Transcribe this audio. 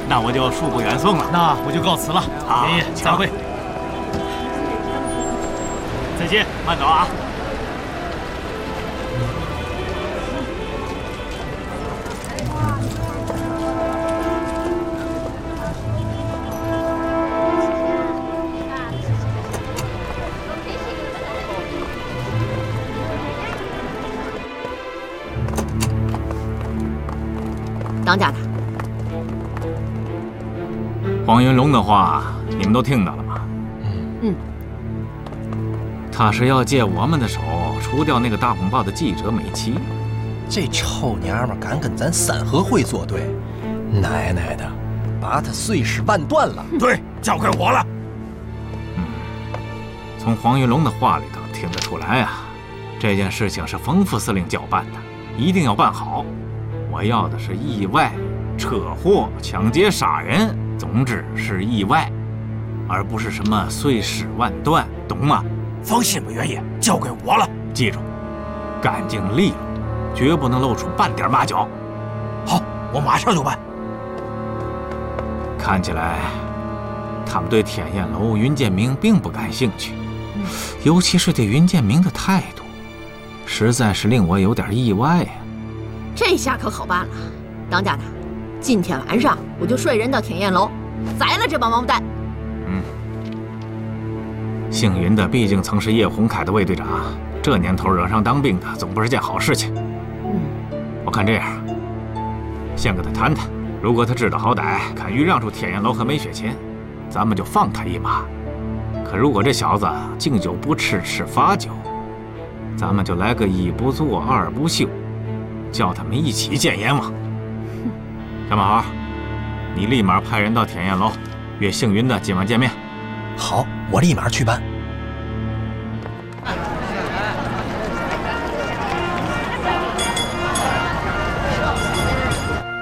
那我就恕不远送了。 那我就告辞了。 好， 爷爷再会。再见， 慢走啊。 当家的， 黄云龙的话你们都听到了吗？ 嗯。 他是要借我们的手除掉那个大红报的记者美琪。 这臭娘们敢跟咱三合会作对，奶奶的，把他碎尸万段了。 对，交给我了。 从黄云龙的话里头听得出来啊，这件事情是冯副司令交办的，一定要办好。我要的是意外、车祸、抢劫、杀人，总之是意外，而不是什么碎尸万段，懂吗？ 放心吧，袁爷，交给我了。 记住，干净利落，绝不能露出半点马脚。 好，我马上就办。 看起来，他们对天燕楼云建明并不感兴趣，尤其是对云建明的态度，实在是令我有点意外呀。 这下可好办了，当家的，今天晚上我就率人到天燕楼，宰了这帮王八蛋。 姓云的毕竟曾是叶洪凯的卫队长，这年头惹上当兵的总不是件好事情。我看这样，先跟他谈谈，如果他知道好歹，肯于让出天燕楼和梅雪琴，咱们就放他一马。可如果这小子敬酒不吃吃罚酒，咱们就来个一不做二不休，叫他们一起见阎王。小马豪，你立马派人到天燕楼约姓云的今晚见面。 好，我立马去办。